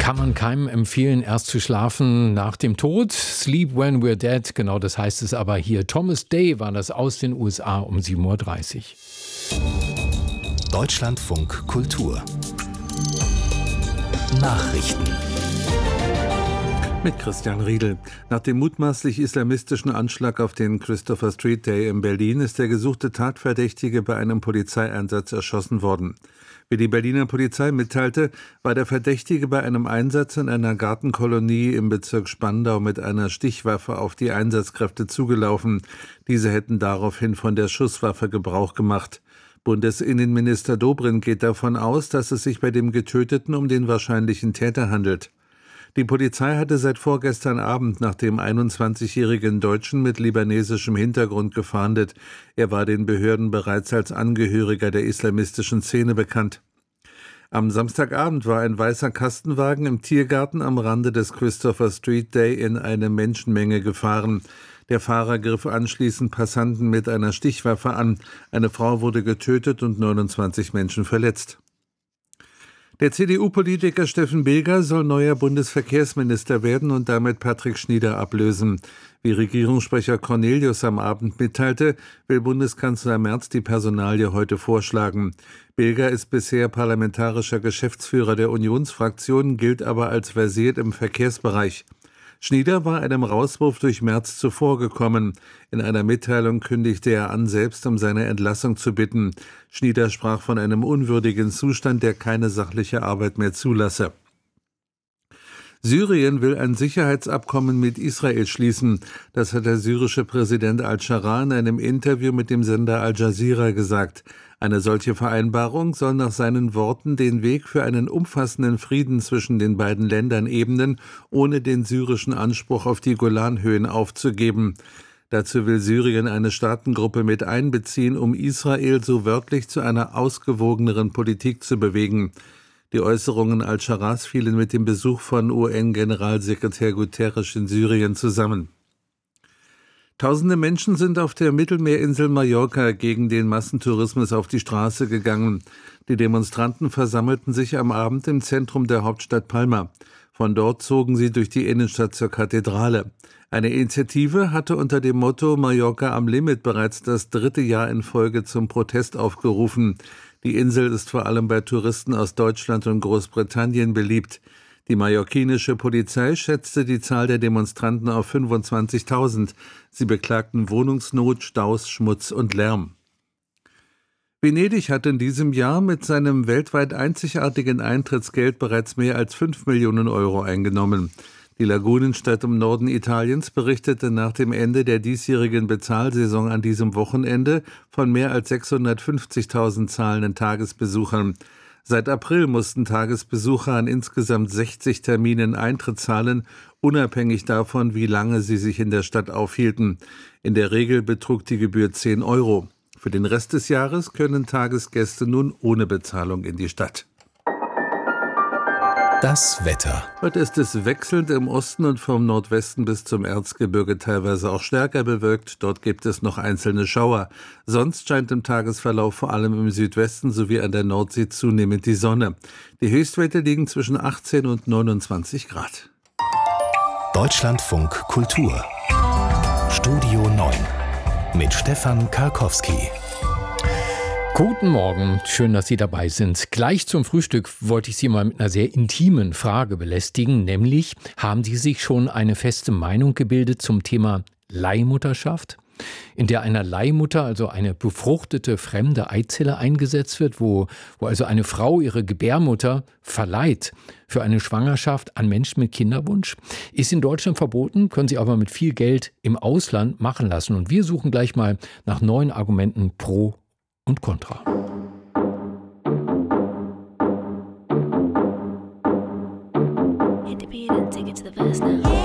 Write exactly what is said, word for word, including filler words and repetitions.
Kann man keinem empfehlen, erst zu schlafen nach dem Tod. Sleep when we're dead, genau das heißt es aber hier. Thomas Day war das aus den U S A um sieben Uhr dreißig. Deutschlandfunk Kultur Nachrichten mit Christian Riedel. Nach dem mutmaßlich islamistischen Anschlag auf den Christopher Street Day in Berlin ist der gesuchte Tatverdächtige bei einem Polizeieinsatz erschossen worden. Wie die Berliner Polizei mitteilte, war der Verdächtige bei einem Einsatz in einer Gartenkolonie im Bezirk Spandau mit einer Stichwaffe auf die Einsatzkräfte zugelaufen. Diese hätten daraufhin von der Schusswaffe Gebrauch gemacht. Bundesinnenminister Dobrindt geht davon aus, dass es sich bei dem Getöteten um den wahrscheinlichen Täter handelt. Die Polizei hatte seit vorgestern Abend nach dem einundzwanzigjährigen Deutschen mit libanesischem Hintergrund gefahndet. Er war den Behörden bereits als Angehöriger der islamistischen Szene bekannt. Am Samstagabend war ein weißer Kastenwagen im Tiergarten am Rande des Christopher Street Day in eine Menschenmenge gefahren. Der Fahrer griff anschließend Passanten mit einer Stichwaffe an. Eine Frau wurde getötet und neunundzwanzig Menschen verletzt. Der C D U-Politiker Steffen Bilger soll neuer Bundesverkehrsminister werden und damit Patrick Schnieder ablösen. Wie Regierungssprecher Cornelius am Abend mitteilte, will Bundeskanzler Merz die Personalie heute vorschlagen. Bilger ist bisher parlamentarischer Geschäftsführer der Unionsfraktion, gilt aber als versiert im Verkehrsbereich. Schnieder war einem Rauswurf durch Merz zuvorgekommen. In einer Mitteilung kündigte er an, selbst um seine Entlassung zu bitten. Schnieder sprach von einem unwürdigen Zustand, der keine sachliche Arbeit mehr zulasse. Syrien will ein Sicherheitsabkommen mit Israel schließen. Das hat der syrische Präsident al-Scharra in einem Interview mit dem Sender Al Jazeera gesagt. Eine solche Vereinbarung soll nach seinen Worten den Weg für einen umfassenden Frieden zwischen den beiden Ländern ebnen, ohne den syrischen Anspruch auf die Golanhöhen aufzugeben. Dazu will Syrien eine Staatengruppe mit einbeziehen, um Israel so wörtlich zu einer ausgewogeneren Politik zu bewegen. Die Äußerungen al-Scharras fielen mit dem Besuch von U N-Generalsekretär Guterres in Syrien zusammen. Tausende Menschen sind auf der Mittelmeerinsel Mallorca gegen den Massentourismus auf die Straße gegangen. Die Demonstranten versammelten sich am Abend im Zentrum der Hauptstadt Palma. Von dort zogen sie durch die Innenstadt zur Kathedrale. Eine Initiative hatte unter dem Motto Mallorca am Limit bereits das dritte Jahr in Folge zum Protest aufgerufen. Die Insel ist vor allem bei Touristen aus Deutschland und Großbritannien beliebt. Die mallorquinische Polizei schätzte die Zahl der Demonstranten auf fünfundzwanzigtausend. Sie beklagten Wohnungsnot, Staus, Schmutz und Lärm. Venedig hat in diesem Jahr mit seinem weltweit einzigartigen Eintrittsgeld bereits mehr als fünf Millionen Euro eingenommen. Die Lagunenstadt im Norden Italiens berichtete nach dem Ende der diesjährigen Bezahlsaison an diesem Wochenende von mehr als sechshundertfünfzigtausend zahlenden Tagesbesuchern. Seit April mussten Tagesbesucher an insgesamt sechzig Terminen Eintritt zahlen, unabhängig davon, wie lange sie sich in der Stadt aufhielten. In der Regel betrug die Gebühr zehn Euro. Für den Rest des Jahres können Tagesgäste nun ohne Bezahlung in die Stadt. Das Wetter. Heute ist es wechselnd im Osten und vom Nordwesten bis zum Erzgebirge teilweise auch stärker bewölkt. Dort gibt es noch einzelne Schauer. Sonst scheint im Tagesverlauf vor allem im Südwesten sowie an der Nordsee zunehmend die Sonne. Die Höchstwerte liegen zwischen achtzehn und neunundzwanzig Grad. Deutschlandfunk Kultur Studio neun mit Stefan Karkowski. Guten Morgen, schön, dass Sie dabei sind. Gleich zum Frühstück wollte ich Sie mal mit einer sehr intimen Frage belästigen, nämlich, haben Sie sich schon eine feste Meinung gebildet zum Thema Leihmutterschaft, in der einer Leihmutter, also eine befruchtete fremde Eizelle eingesetzt wird, wo, wo also eine Frau ihre Gebärmutter verleiht für eine Schwangerschaft an Menschen mit Kinderwunsch? Ist in Deutschland verboten, können Sie aber mit viel Geld im Ausland machen lassen. Und wir suchen gleich mal nach neuen Argumenten pro und Contra.